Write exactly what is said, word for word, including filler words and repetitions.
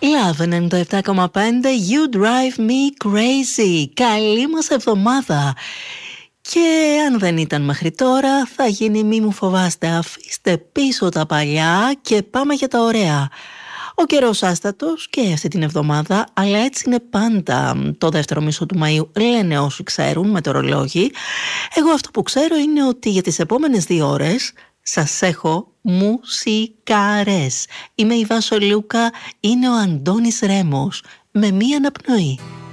Love ενενήντα επτά κόμμα πέντε, You Drive Me Crazy. Καλή μας εβδομάδα. Και αν δεν ήταν μέχρι τώρα, θα γίνει μη μου φοβάστε. Αφήστε πίσω τα παλιά και πάμε για τα ωραία. Ο καιρός άστατος και αυτή την εβδομάδα, αλλά έτσι είναι πάντα το δεύτερο μισό του Μαΐου, λένε όσοι ξέρουν μετεωρολόγοι. Εγώ αυτό που ξέρω είναι ότι για τις επόμενες δύο ώρες σας έχω μουσικάρες. Είμαι η Βάσο Λούκα, είναι ο Αντώνης Ρέμος με μία αναπνοή.